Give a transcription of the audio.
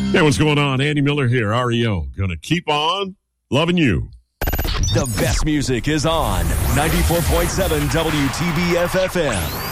Hey, what's going on? Andy Miller here, REO. Gonna keep on loving you. The best music is on 94.7 WTBF FM.